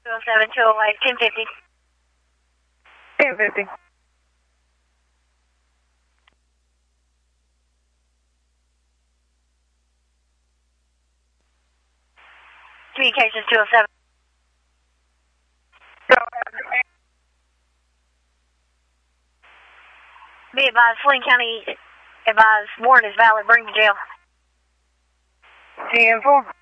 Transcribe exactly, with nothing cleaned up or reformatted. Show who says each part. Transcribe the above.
Speaker 1: two oh seven, two oh eight, ten fifty.
Speaker 2: ten fifty.
Speaker 1: Communications two oh seven. Be advised, Sling County advised warrant is valid. Bring to jail.
Speaker 2: ten four.